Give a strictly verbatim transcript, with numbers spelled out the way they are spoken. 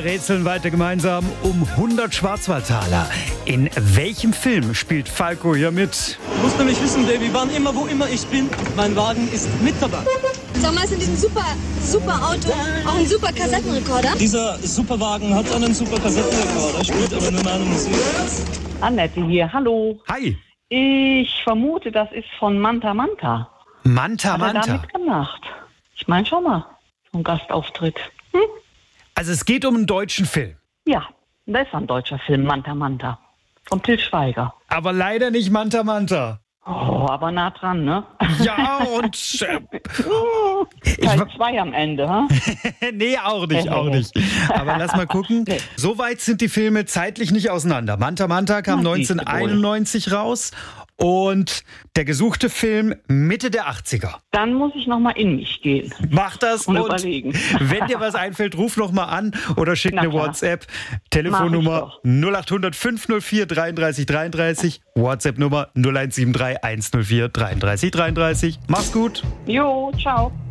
Wir rätseln weiter gemeinsam um hundert Schwarzwaldtaler. In welchem Film spielt Falco hier mit? Du musst nämlich wissen, Baby, wann immer, wo immer ich bin, mein Wagen ist mit dabei. Sag mal, ist in diesem super, super Auto auch ein super Kassettenrekorder? Dieser Superwagen hat einen super Kassettenrekorder, spielt aber nur meine Musik. Annette hier, hallo. Hi. Ich vermute, das ist von Manta Manta. Manta Hat er da Manta. mitgemacht? Ich meine schon mal, so ein Gastauftritt. Hm? Also es geht um einen deutschen Film. Ja, das ist ein deutscher Film, Manta Manta. Von Til Schweiger. Aber leider nicht Manta Manta. Oh, aber nah dran, ne? Ja, und... Äh, ich, Teil zwei am Ende, ha? nee, auch nicht, auch nicht. Aber lass mal gucken. Nee. So weit sind die Filme zeitlich nicht auseinander. Manta Manta kam Na, siehste wohl. neunzehnhunderteinundneunzig raus und der gesuchte Film Mitte der achtziger. Dann muss ich nochmal in mich gehen. Mach das Und und, überlegen. wenn dir was einfällt, ruf noch mal an oder schick Na eine klar. WhatsApp. Mach ich Telefonnummer doch. null acht hundert fünfhundertvier dreiunddreißig dreiunddreißig, WhatsApp-Nummer null eins sieben drei hundertvierer dreiunddreißig dreiunddreißig. Mach's gut. Jo, ciao.